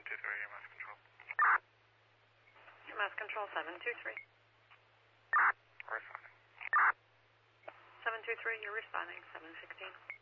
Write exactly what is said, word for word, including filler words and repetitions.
two three, mass control. Mass control seven two three. Responding. seven two three, you're responding, seven sixteen.